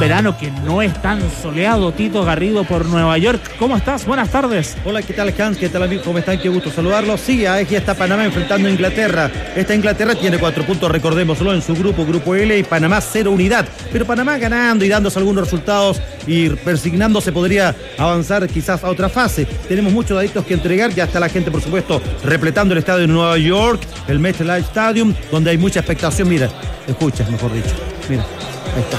verano que no es tan soleado. Tito Garrido por Nueva York. ¿Cómo estás? Buenas tardes. Hola, ¿qué tal, Hans? ¿Qué tal, amigos? ¿Cómo están? Qué gusto saludarlos. Sí, aquí está Panamá enfrentando a Inglaterra. Esta Inglaterra tiene 4 puntos, recordémoslo, en su grupo L, y Panamá 0 unidad. Pero Panamá ganando y dándose algunos resultados y persignándose podría avanzar quizás a otra fase. Tenemos muchos daditos que entregar. Ya está la gente, por supuesto, repletando el estadio de Nueva York, el MetLife Stadium, donde hay mucha expectación. Mira, escucha, mejor dicho. Mira, ahí está.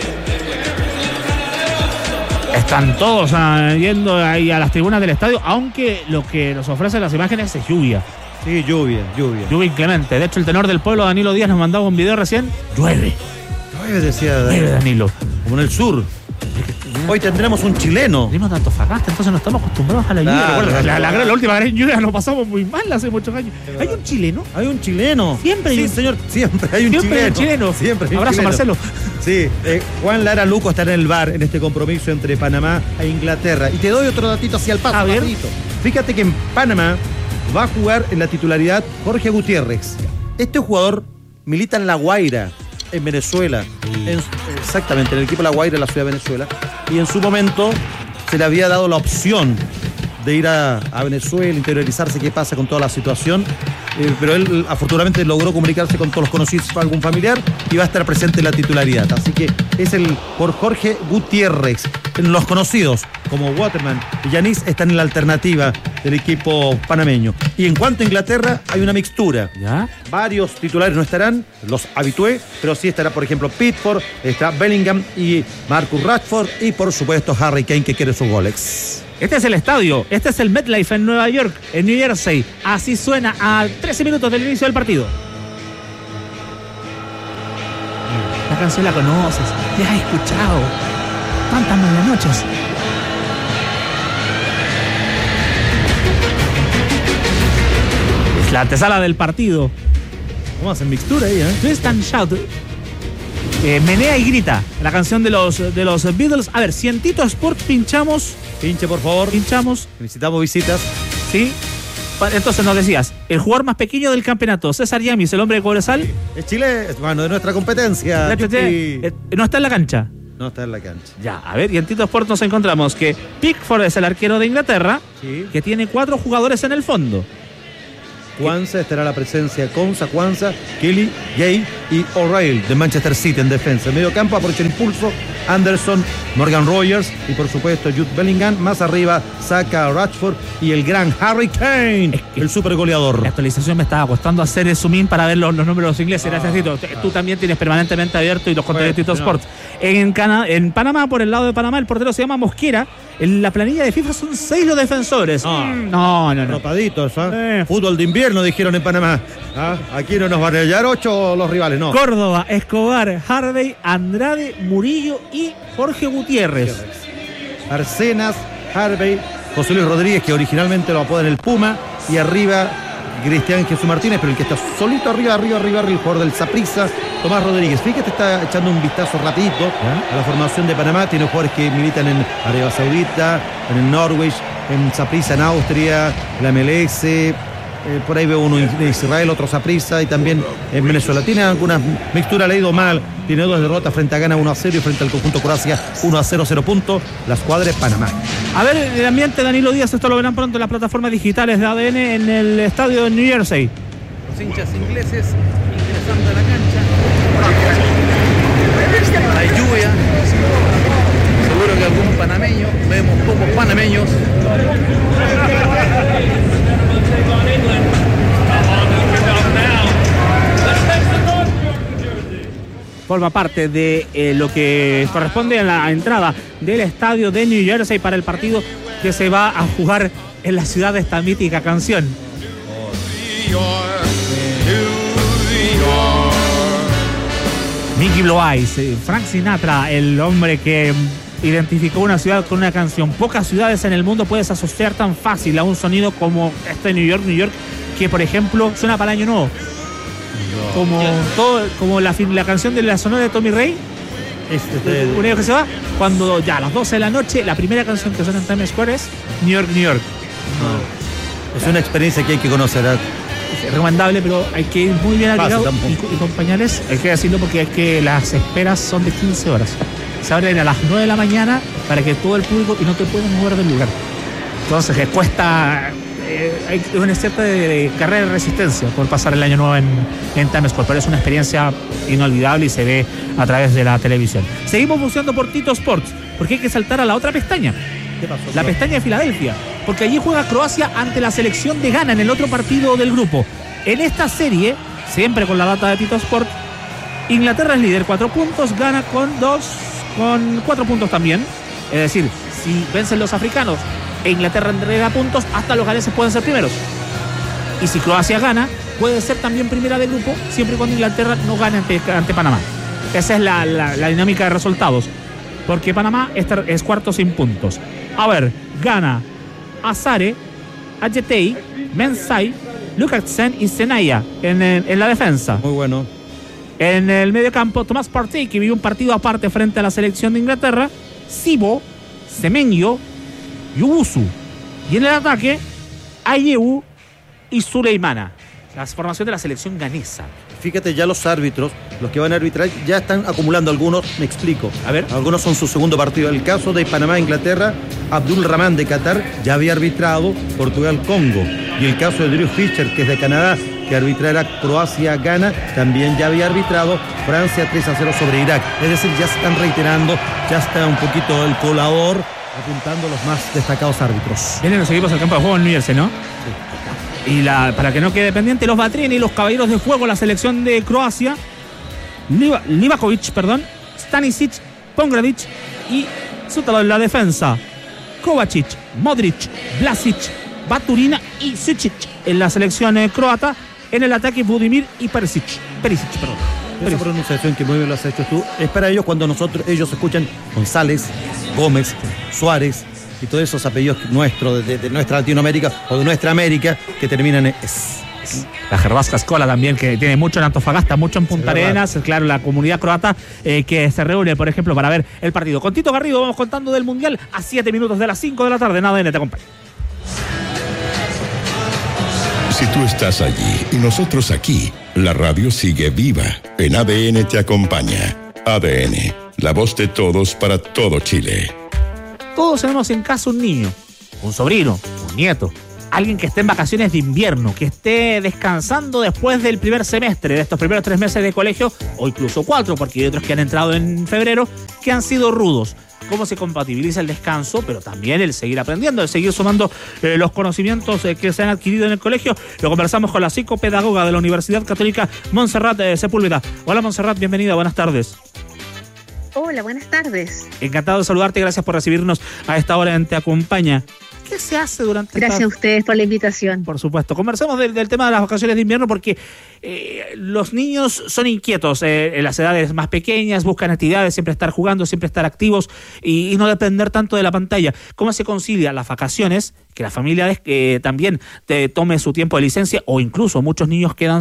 Están todos yendo ahí a las tribunas del estadio, aunque lo que nos ofrecen las imágenes es lluvia. Sí, lluvia. Lluvia inclemente. De hecho, el tenor del pueblo, Danilo Díaz, nos mandaba un video recién. Llueve, decía Danilo. Como en el sur. Hoy tendremos un chileno. Venimos de Antofagasta, entonces no estamos acostumbrados a la lluvia. La última gran lluvia lo pasamos muy mal hace muchos años. ¿Hay un chileno? Hay un chileno. Siempre hay sí, un... señor, siempre hay un chileno. Siempre hay un Abrazo, chileno. Marcelo. Sí, Juan Lara Luco estará en el bar en este compromiso entre Panamá e Inglaterra. Y te doy otro datito hacia el paso. A ver. Rapidito. Fíjate que en Panamá va a jugar en la titularidad Jorge Gutiérrez. Este jugador milita en La Guaira, en Venezuela. Exactamente, en el equipo de La Guaira, en la ciudad de Venezuela. Y en su momento se le había dado la opción de ir a Venezuela, interiorizarse qué pasa con toda la situación. Pero él afortunadamente logró comunicarse con todos los conocidos, algún familiar, y va a estar presente en la titularidad. Así que es por Jorge Gutiérrez. Los conocidos como Waterman y Yanis están en la alternativa del equipo panameño. Y en cuanto a Inglaterra, hay una mixtura. ¿Ya? Varios titulares no estarán, los habitué, pero sí estará, por ejemplo, Pickford, está Bellingham y Marcus Rashford, y por supuesto Harry Kane, que quiere su Rolex. Este es el estadio, este es el MetLife en Nueva York, en New Jersey. Así suena a 13 minutos del inicio del partido. La canción la conoces, ya has escuchado tantas medianoches. Es la antesala del partido. ¿Cómo hacen mixtura ahí, Twist and Shout. Menea y grita, la canción de los Beatles. A ver, si en Tito Sport pinchamos. Pinche, por favor. Pinchamos. Necesitamos visitas. Sí. Entonces nos decías, el jugador más pequeño del campeonato, César Yamis, el hombre de Cobresal. Es Chile, bueno, de nuestra competencia. No está en la cancha. No está en la cancha. Ya, a ver, y en Tito Sport nos encontramos que Pickford es el arquero de Inglaterra, sí, que tiene 4 jugadores en el fondo. Kwanzaa estará la presencia Konsa, Kwanzaa, Kelly, Gay y O'Reilly de Manchester City en defensa. En medio campo aprovecha el impulso Anderson, Morgan Rogers y por supuesto Jude Bellingham. Más arriba Saka, Rashford y el gran Harry Kane, el super goleador. La actualización me estaba costando hacer el zoom in para ver los números ingleses. Gracias, Tito. Tú también tienes permanentemente abierto y los contenidos de Tito Sports. En Panamá, por el lado de Panamá, el portero se llama Mosquera. En la planilla de FIFA son 6 los defensores. No. Ropaditos, Fútbol de invierno, dijeron en Panamá. Aquí no nos van a hallar 8 los rivales, no. Córdoba, Escobar, Harvey, Andrade, Murillo y Jorge Gutiérrez. Arcenas, Harvey, José Luis Rodríguez, que originalmente lo apodan el Puma, y arriba Cristian Jesús Martínez, pero el que está solito arriba, el jugador del Saprissa, Tomás Rodríguez. Fíjate, está echando un vistazo rapidito a la formación de Panamá. Tiene jugadores que militan en Arabia Saudita, en el Norwich, en Saprissa en Austria, la MLS, por ahí veo uno en Israel, otro Saprissa, y también en Venezuela. Tiene alguna mixtura, le ha ido mal. Tiene 2 derrotas frente a Ghana 1-0 y frente al conjunto Croacia 1-0, 0 puntos. La escuadra de Panamá. A ver, el ambiente, Danilo Díaz, esto lo verán pronto en las plataformas digitales de ADN en el estadio de New Jersey. Los hinchas ingleses ingresando a la cancha. Hay lluvia. Seguro que algún panameño, vemos pocos panameños. Forma parte de lo que corresponde a la entrada del estadio de New Jersey para el partido que se va a jugar en la ciudad de esta mítica canción. Mickey Blue Eyes, Frank Sinatra, el hombre que identificó una ciudad con una canción. Pocas ciudades en el mundo puedes asociar tan fácil a un sonido como este New York, que por ejemplo suena para el Año Nuevo. Como la canción de la Sonora de Tommy Rey. Un año que se va, cuando ya a las 12 de la noche, la primera canción que suena en Times Square es New York, New York. Es una experiencia que hay que conocer. Es recomendable, pero hay que ir muy bien abrigado y con pañales. Hay que decirlo porque es que las esperas son de 15 horas. se abren a las 9 de la mañana para que todo el público, y no te puedes mover del lugar. Entonces cuesta, hay una cierta de carrera de resistencia por pasar el año nuevo en Times Square, pero es una experiencia inolvidable y se ve a través de la televisión. Seguimos buscando por Tito Sports, porque hay que saltar a la otra pestaña. ¿Qué pasó? La pestaña de Filadelfia, porque allí juega Croacia ante la selección de Ghana en el otro partido del grupo. En esta serie, siempre con la data de Tito Sport, Inglaterra es líder, 4 puntos, Ghana con 4 puntos también. Es decir, si vencen los africanos e Inglaterra entrega puntos, hasta los ganeses pueden ser primeros. Y si Croacia gana, puede ser también primera de grupo, siempre y cuando Inglaterra no gane ante Panamá. Esa es la dinámica de resultados, porque Panamá es cuarto sin puntos. A ver, Ghana, Azare, Ajetei, Mensai, Lukashsen y Senaya en la defensa. Muy bueno. En el mediocampo, Tomás Partey, que vivió un partido aparte frente a la selección de Inglaterra, Sibo, Semenyo, Yubusu. Y en el ataque, Ayew y Suleimana. La formación de la selección ganesa. Fíjate, ya los árbitros, los que van a arbitrar, ya están acumulando algunos, me explico. A ver. Algunos son su segundo partido. El caso de Panamá-Inglaterra, Abdul Rahman de Qatar ya había arbitrado Portugal-Congo. Y el caso de Drew Fisher, que es de Canadá, que arbitrará Croacia-Ghana, también ya había arbitrado Francia 3-0 sobre Irak. Es decir, ya se están reiterando, ya está un poquito el colador apuntando a los más destacados árbitros. Vienen los equipos al campo de juego en New Jersey, ¿no? Sí. Y para que no quede pendiente, los Batrini, los caballeros de fuego, la selección de Croacia, Livakovic, Stanisic, Pongravic y Sutalo en la defensa, Kovacic, Modric, Vlasic, Baturina y Sucic en la selección croata. En el ataque, Budimir y Perisic. Esa pronunciación que muy bien lo has hecho tú es para ellos cuando ellos escuchan González, Gómez, Suárez y todos esos apellidos nuestros de nuestra Latinoamérica o de nuestra América que terminan en S. La Gervasca Escola también, que tiene mucho en Antofagasta, mucho en Punta Arenas. Claro, la comunidad croata que se reúne, por ejemplo, para ver el partido. Con Tito Garrido vamos contando del Mundial a 7 minutos de las 5 de la tarde. ADN te acompaña. Si tú estás allí y nosotros aquí, la radio sigue viva. En ADN te acompaña. ADN, la voz de todos para todo Chile. Todos tenemos en casa un niño, un sobrino, un nieto, alguien que esté en vacaciones de invierno, que esté descansando después del primer semestre, de estos primeros 3 meses de colegio, o incluso 4, porque hay otros que han entrado en febrero, que han sido rudos. Cómo se compatibiliza el descanso, pero también el seguir aprendiendo, el seguir sumando los conocimientos que se han adquirido en el colegio. Lo conversamos con la psicopedagoga de la Universidad Católica, Montserrat Sepúlveda. Hola, Montserrat, bienvenida, buenas tardes. Hola, buenas tardes. Encantado de saludarte, gracias por recibirnos a esta hora en Te Acompaña. ¿Qué se hace durante Gracias a ustedes por la invitación. Por supuesto. Conversamos del tema de las vacaciones de invierno porque los niños son inquietos en las edades más pequeñas, buscan actividades, siempre estar jugando, siempre estar activos y no depender tanto de la pantalla. ¿Cómo se concilia las vacaciones, que la familia también tome su tiempo de licencia o incluso muchos niños quedan